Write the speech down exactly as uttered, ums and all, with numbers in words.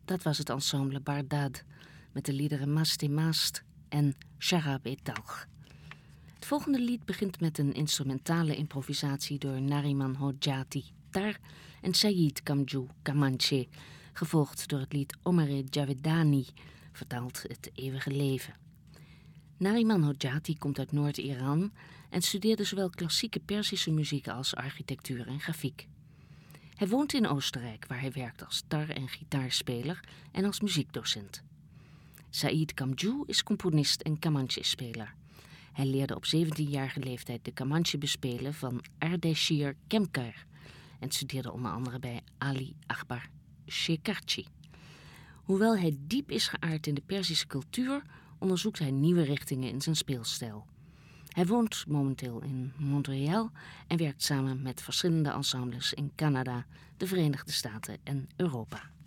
Dat was het ensemble Bardad met de liederen Mast Mast en Sharab et Talg. Het volgende lied begint met een instrumentale improvisatie door Nariman Hodjati, tar, en Saïd Kamjou, kamanche, gevolgd door het lied Omere Javedani, vertaald het eeuwige leven. Nariman Hodjati komt uit Noord-Iran en studeerde zowel klassieke Perzische muziek als architectuur en grafiek. Hij woont in Oostenrijk, waar hij werkt als tar- en gitaarspeler en als muziekdocent. Saïd Kamjou is componist en kamanche-speler. Hij leerde op zeventienjarige leeftijd de kamanche bespelen van Ardeshir Kemkar en studeerde onder andere bij Ali Akbar Shekarchi. Hoewel hij diep is geaard in de Perzische cultuur, onderzoekt hij nieuwe richtingen in zijn speelstijl. Hij woont momenteel in Montreal en werkt samen met verschillende ensembles in Canada, de Verenigde Staten en Europa.